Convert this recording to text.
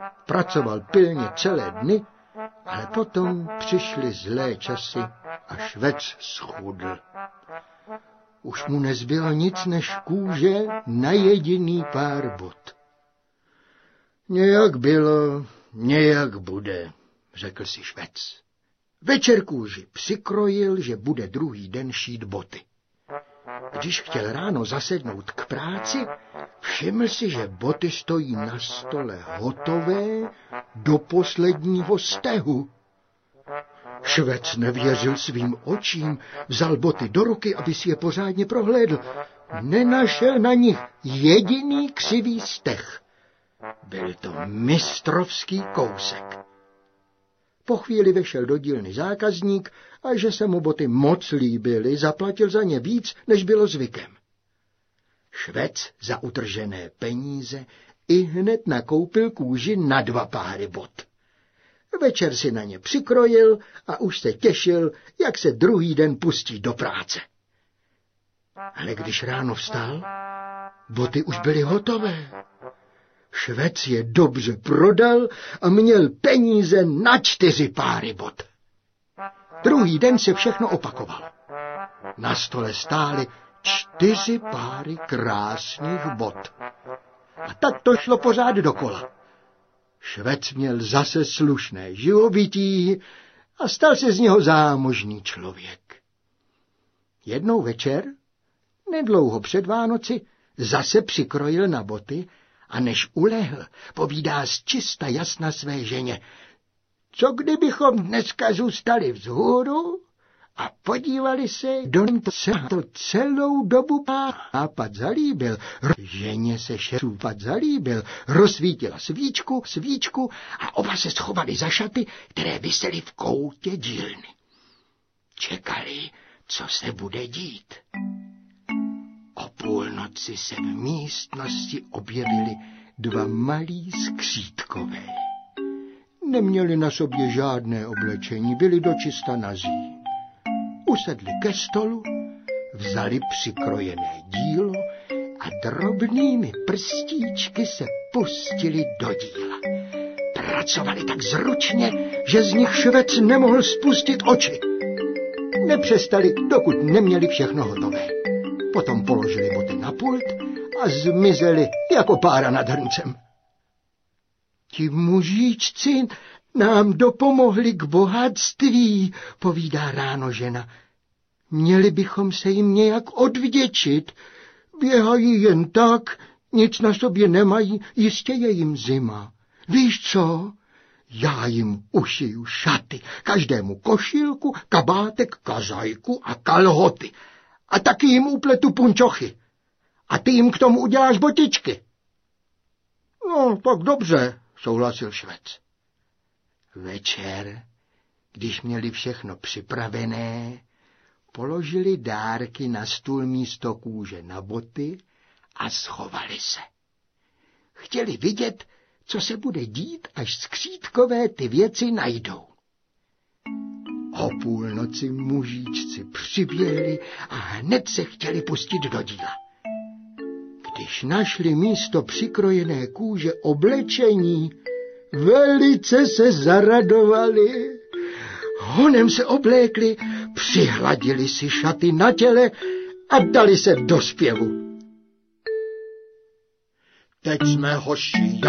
Pracoval pilně celé dny, ale potom přišly zlé časy a Švec schudl. Už mu nezbylo nic než kůže na jediný pár bot. Nějak bylo, nějak bude, řekl si Švec. Večer kůži přikrojil, že bude druhý den šít boty. Když chtěl ráno zasednout k práci, všiml si, že boty stojí na stole hotové do posledního stehu. Švec nevěřil svým očím, vzal boty do ruky, aby si je pořádně prohlédl. Nenašel na nich jediný křivý steh. Byl to mistrovský kousek. Po chvíli vešel do dílny zákazník a že se mu boty moc líbily, zaplatil za ně víc, než bylo zvykem. Švec za utržené peníze ihned nakoupil kůži na 2 páry bot. Večer si na ně přikrojil a už se těšil, jak se druhý den pustí do práce. Ale když ráno vstal, boty už byly hotové. Švec je dobře prodal a měl peníze na 4 páry bot. Druhý den se všechno opakovalo. Na stole stály 4 páry krásných bot. A tak to šlo pořád dokola. Švec měl zase slušné živobytí a stal se z něho zámožný člověk. Jednou večer, nedlouho před Vánoci, zase přikrojil na boty a než ulehl, povídá zčista jasna své ženě: co kdybychom dneska zůstali vzhůru a podívali se, kdo nám to celou dobu nápad zalíbil. Ženě se šéfůpad zalíbil, rozsvítila svíčku a oba se schovali za šaty, které visely v koutě dílny. Čekali, co se bude dít. O půlnoci se v místnosti objevili 2 malí skřítkové. Neměli na sobě žádné oblečení, byli dočista nazí. Usedli ke stolu, vzali přikrojené dílo a drobnými prstíčky se pustili do díla. Pracovali tak zručně, že z nich Švec nemohl spustit oči. Nepřestali, dokud neměli všechno hotové. Potom položili boty na pult a zmizeli jako pára nad hrncem. Ti mužíčci nám dopomohli k bohatství, povídá ráno žena. Měli bychom se jim nějak odvděčit. Běhají jen tak, nic na sobě nemají, jistě je jim zima. Víš co? Já jim ušiju šaty, každému košilku, kabátek, kazajku a kalhoty. A taky jim upletu punčochy. A ty jim k tomu uděláš botičky. No, tak dobře, souhlasil Švec. Večer, když měli všechno připravené, položili dárky na stůl místo kůže na boty a schovali se. Chtěli vidět, co se bude dít, až skřítkové ty věci najdou. O půlnoci mužíčci přiběhli a hned se chtěli pustit do díla. Když našli místo přikrojené kůže oblečení, velice se zaradovali. Honem se oblékli, přihladili si šaty na těle a dali se do zpěvu. Teď jsme hoši